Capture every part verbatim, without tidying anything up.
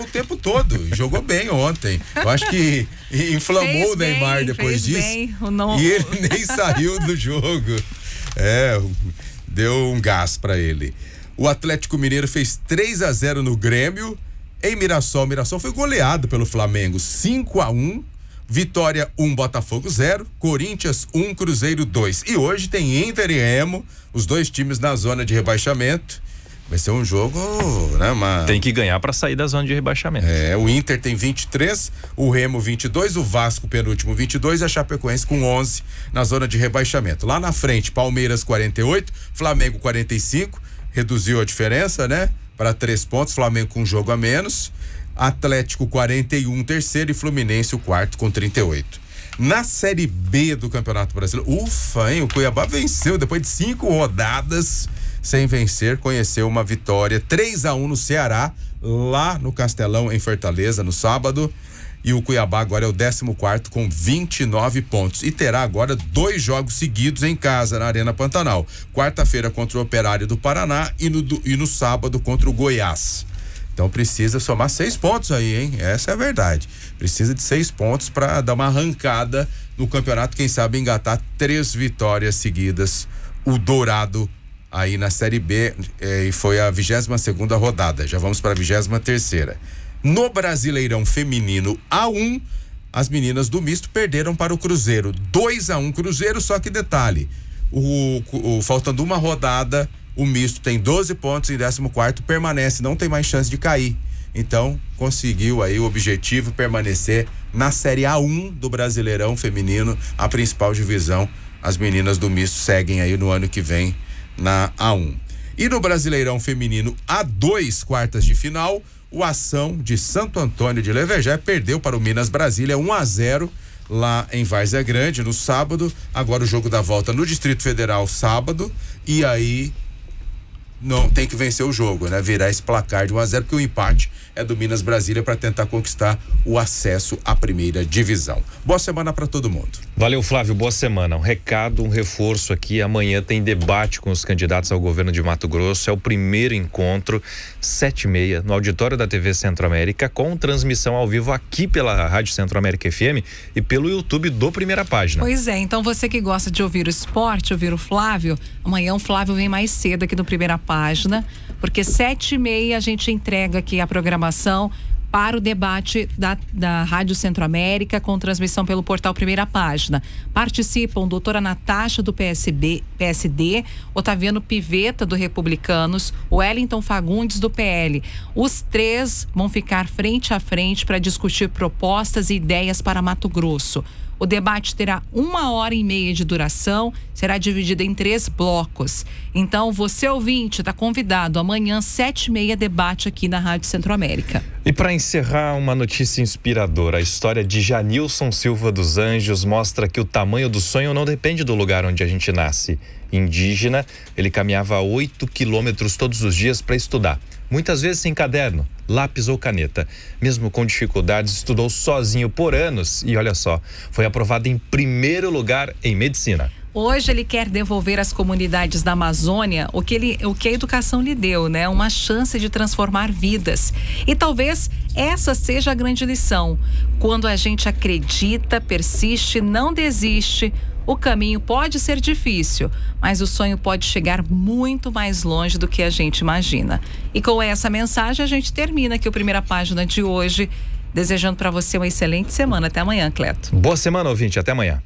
tempo todo. Jogou bem ontem. Eu acho que inflamou fez o Neymar bem, depois disso. Bem. O não... E ele nem saiu do jogo. É, deu um gás pra ele. O Atlético Mineiro fez três a zero no Grêmio. Em Mirassol, Mirassol foi goleado pelo Flamengo cinco a um. Vitória um, Botafogo zero. Corinthians um, Cruzeiro dois. E hoje tem Inter e Remo, os dois times na zona de rebaixamento. Vai ser um jogo, né, uma... Tem que ganhar para sair da zona de rebaixamento. É, o Inter tem vinte e três, o Remo vinte e dois, o Vasco penúltimo vinte e dois e a Chapecoense com onze na zona de rebaixamento. Lá na frente, Palmeiras quarenta e oito, Flamengo quarenta e cinco, reduziu a diferença, né? Para três pontos, Flamengo com um jogo a menos. Atlético quarenta e um, terceiro, e Fluminense o quarto com trinta e oito. Na Série B do Campeonato Brasileiro, ufa, hein? O Cuiabá venceu depois de cinco rodadas sem vencer, conheceu uma vitória três a um no Ceará, lá no Castelão, em Fortaleza, no sábado. E o Cuiabá agora é o décimo quarto com vinte e nove pontos e terá agora dois jogos seguidos em casa na Arena Pantanal. Quarta-feira contra o Operário do Paraná e no, do, e no sábado contra o Goiás. Então precisa somar seis pontos aí, hein? Essa é a verdade. Precisa de seis pontos para dar uma arrancada no campeonato, quem sabe engatar três vitórias seguidas. O Dourado aí na Série B eh, e foi a vigésima segunda rodada. Já vamos para a vigésima terceira. No Brasileirão Feminino A um, as meninas do misto perderam para o Cruzeiro, dois a um Cruzeiro, só que detalhe, o, o, faltando uma rodada, o misto tem doze pontos, em décimo quarto permanece, não tem mais chance de cair. Então, conseguiu aí o objetivo, permanecer na Série A um do Brasileirão Feminino, a principal divisão. As meninas do misto seguem aí no ano que vem na A um. E no Brasileirão Feminino A dois, quartas de final, o Ação de Santo Antônio de Levejé perdeu para o Minas Brasília um a zero lá em Várzea Grande no sábado. Agora o jogo da volta no Distrito Federal sábado, e aí não tem que vencer o jogo, né? Virar esse placar de um a zero, porque o empate é do Minas Brasília para tentar conquistar o acesso à primeira divisão. Boa semana para todo mundo. Valeu, Flávio, boa semana. Um recado, um reforço aqui, amanhã tem debate com os candidatos ao governo de Mato Grosso, é o primeiro encontro, sete e meia, no auditório da T V Centro-América, com transmissão ao vivo aqui pela Rádio Centro-América F M e pelo YouTube do Primeira Página. Pois é, então você que gosta de ouvir o esporte, ouvir o Flávio, amanhã o Flávio vem mais cedo aqui no Primeira Página, porque sete e meia a gente entrega aqui a programação para o debate da, da Rádio Centro-América, com transmissão pelo portal Primeira Página. Participam doutora Natasha do P S B, P S D, Otaviano Piveta do Republicanos, Wellington Fagundes do P L. Os três vão ficar frente a frente para discutir propostas e ideias para Mato Grosso. O debate terá uma hora e meia de duração, será dividido em três blocos. Então, você ouvinte está convidado amanhã, sete e meia, debate aqui na Rádio Centro-América. E para encerrar, uma notícia inspiradora. A história de Janilson Silva dos Anjos mostra que o tamanho do sonho não depende do lugar onde a gente nasce. Indígena, ele caminhava oito quilômetros todos os dias para estudar. Muitas vezes sem caderno, lápis ou caneta. Mesmo com dificuldades, estudou sozinho por anos e olha só, foi aprovado em primeiro lugar em medicina. Hoje ele quer devolver às comunidades da Amazônia o que, ele, o que a educação lhe deu, né? Uma chance de transformar vidas. E talvez essa seja a grande lição. Quando a gente acredita, persiste, não desiste, o caminho pode ser difícil, mas o sonho pode chegar muito mais longe do que a gente imagina. E com essa mensagem a gente termina aqui a Primeira Página de hoje, desejando para você uma excelente semana. Até amanhã, Cleto. Boa semana, ouvinte. Até amanhã.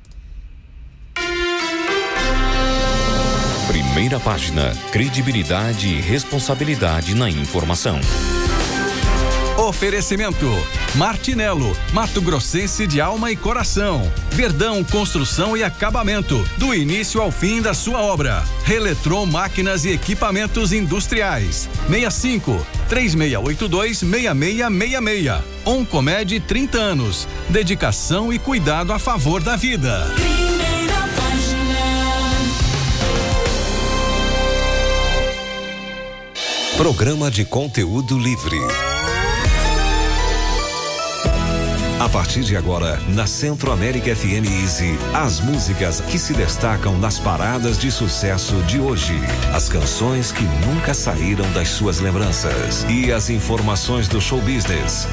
Primeira Página. Credibilidade e responsabilidade na informação. Oferecimento: Martinello, Mato Grossense de alma e coração. Verdão Construção e Acabamento, do início ao fim da sua obra. Reletron Máquinas e Equipamentos Industriais. sessenta e cinco, três seis oito dois, seis seis seis seis. Oncomed, trinta anos. Dedicação e cuidado a favor da vida. Primeira Página. Programa de conteúdo livre. A partir de agora, na Centro-América F M Easy, as músicas que se destacam nas paradas de sucesso de hoje. As canções que nunca saíram das suas lembranças. E as informações do show business.